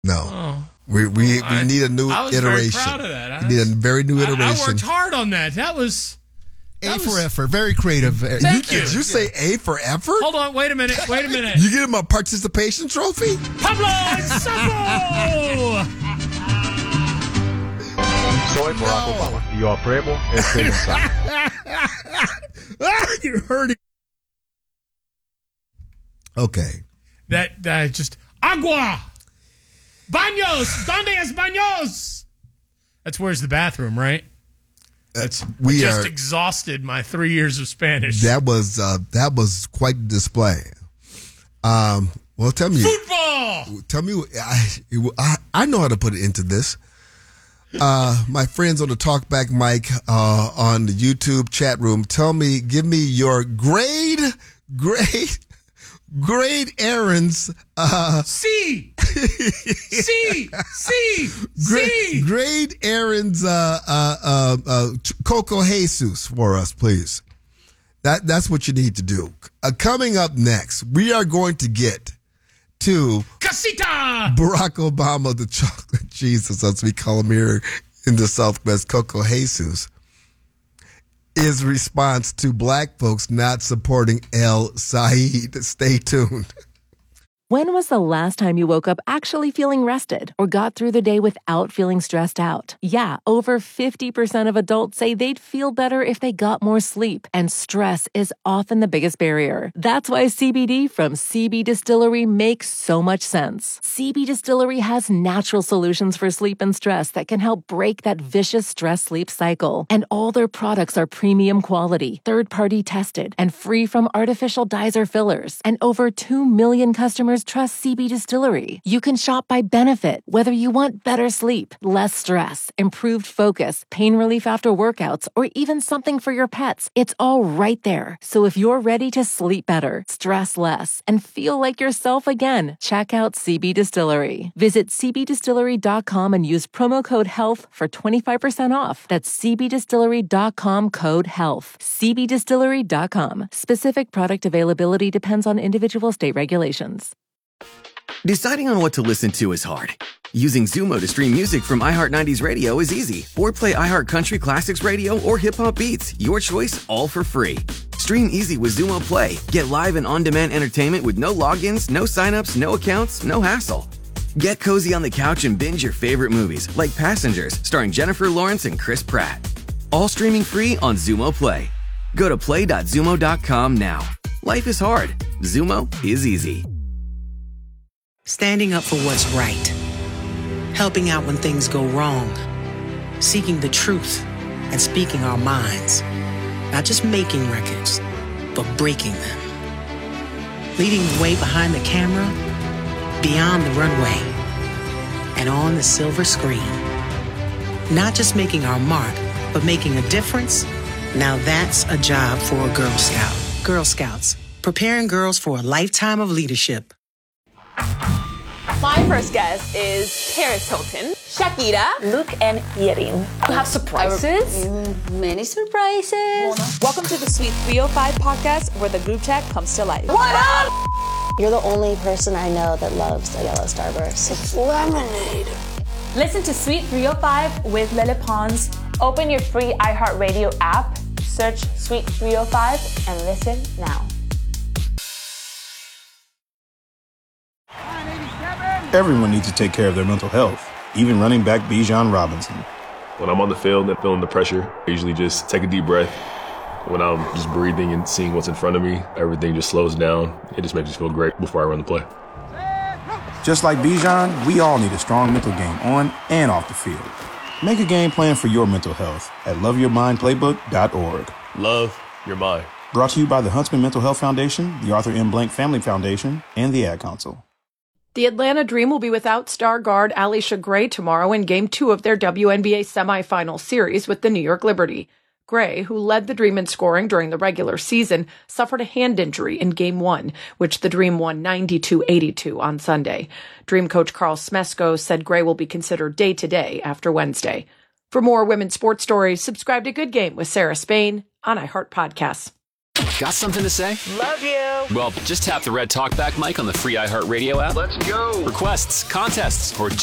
No. Oh. We need a new iteration. I was very proud of that. We need a very new iteration. I worked hard on that. That was for effort. Very creative. Thank you. Did you say A for effort? Hold on. Wait a minute. You get him a participation trophy? Pablo Safo! Soy Barack Obama. Yo apruebo este mensaje. You're hurting. Okay. That just agua. Baños. ¿Dónde es baños? That's where's the bathroom, right? Exhausted my 3 years of Spanish. That was quite the display. Well, tell me. Football. Tell me. I know how to put it into this. My friends on the Talkback mic on the YouTube chat room, give me your grade errands. C. Grade errands. Coco Jesus for us, please. That's what you need to do. Coming up next, we are going to get to Casita. Barack Obama, the chocolate Jesus, as we call him here in the Southwest, Coco Jesus, his response to black folks not supporting El Said. Stay tuned. When was the last time you woke up actually feeling rested or got through the day without feeling stressed out? Yeah, over 50% of adults say they'd feel better if they got more sleep, and stress is often the biggest barrier. That's why CBD from CB Distillery makes so much sense. CB Distillery has natural solutions for sleep and stress that can help break that vicious stress-sleep cycle. And all their products are premium quality, third-party tested, and free from artificial dyes or fillers. And over 2 million customers trust CB Distillery. You can shop by benefit, whether you want better sleep, less stress, improved focus, pain relief after workouts, or even something for your pets. It's all right there. So if you're ready to sleep better, stress less, and feel like yourself again, check out CB Distillery. Visit cbdistillery.com and use promo code HEALTH for 25% off. That's cbdistillery.com code HEALTH. cbdistillery.com. Specific product availability depends on individual state regulations. Deciding on what to listen to is hard. Using Zumo to stream music from iHeart 90s Radio is easy. Or play iHeart Country Classics Radio or Hip Hop Beats. Your choice, all for free. Stream easy with Zumo Play. Get live and on-demand entertainment with no logins, no signups, no accounts, no hassle. Get cozy on the couch and binge your favorite movies, like Passengers, starring Jennifer Lawrence and Chris Pratt. All streaming free on Zumo Play. Go to play.zumo.com now. Life is hard. Zumo is easy. Standing up for what's right. Helping out when things go wrong. Seeking the truth and speaking our minds. Not just making records, but breaking them. Leading the way behind the camera, beyond the runway, and on the silver screen. Not just making our mark, but making a difference. Now that's a job for a Girl Scout. Girl Scouts, preparing girls for a lifetime of leadership. My first guest is Paris Hilton, Shakira, Luke, and Yerin. You have surprises? Many surprises. Welcome to the Sweet 305 podcast, where the group chat comes to life. What up? You're the only person I know that loves a yellow Starburst. It's lemonade. Listen to Sweet 305 with Lele Pons. Open your free iHeartRadio app, search Sweet 305, and listen now. Everyone needs to take care of their mental health, even running back Bijan Robinson. When I'm on the field and feeling the pressure, I usually just take a deep breath. When I'm just breathing and seeing what's in front of me, everything just slows down. It just makes me feel great before I run the play. Just like Bijan, we all need a strong mental game on and off the field. Make a game plan for your mental health at loveyourmindplaybook.org. Love your mind. Brought to you by the Huntsman Mental Health Foundation, the Arthur M. Blank Family Foundation, and the Ad Council. The Atlanta Dream will be without star guard Allisha Gray tomorrow in Game 2 of their WNBA semifinal series with the New York Liberty. Gray, who led the Dream in scoring during the regular season, suffered a hand injury in Game 1, which the Dream won 92-82 on Sunday. Dream coach Carl Smesko said Gray will be considered day-to-day after Wednesday. For more women's sports stories, subscribe to Good Game with Sarah Spain on iHeart Podcasts. Got something to say? Love you. Well, just tap the red talkback mic on the free iHeartRadio app. Let's go. Requests, contests, or